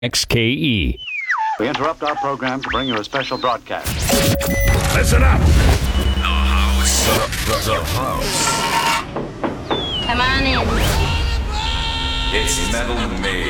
XKE. We interrupt our program to bring you a special broadcast. Listen up! The house. Come on in. It's Metal Mayhem.